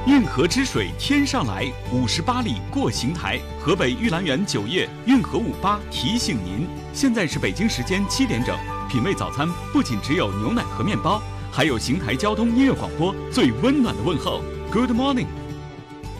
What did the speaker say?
运河之水天上来，58里过邢台。河北玉兰园酒业运河58提醒您，现在是北京时间7点整。品味早餐不仅只有牛奶和面包，还有邢台交通音乐广播最温暖的问候。Good morning。